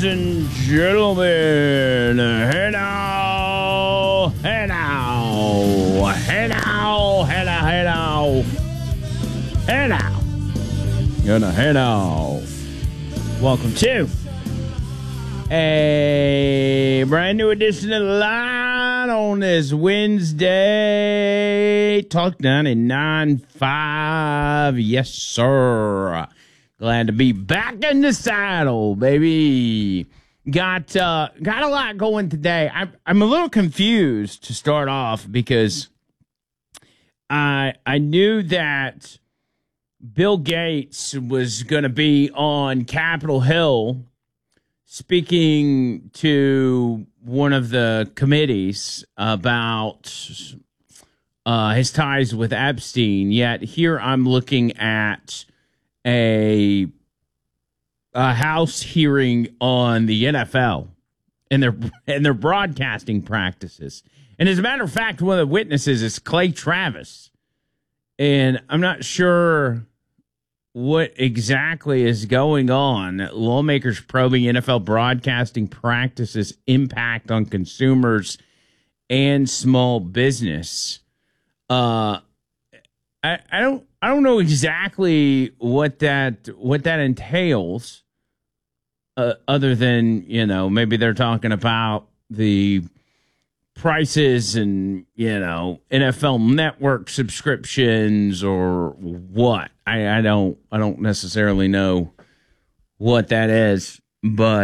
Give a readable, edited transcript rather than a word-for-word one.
Ladies and gentlemen, hey now, hey now, hey now, hey now, hey now, hey now, hey now. Welcome to a brand new edition of The Line on this Wednesday. Talk 99.5. Yes, sir. Glad to be back in the saddle, baby. Got a lot going today. I'm a little confused to start off because I knew that Bill Gates was going to be on Capitol Hill speaking to one of the committees about his ties with Epstein. Yet here I'm looking at a House hearing on the NFL and their broadcasting practices. And as a matter of fact, one of the witnesses is Clay Travis. And I'm not sure what exactly is going on. Lawmakers probing NFL broadcasting practices impact on consumers and small business. I don't know exactly what that entails, other than, maybe they're talking about the prices and, NFL Network subscriptions or what. I don't necessarily know what that is, but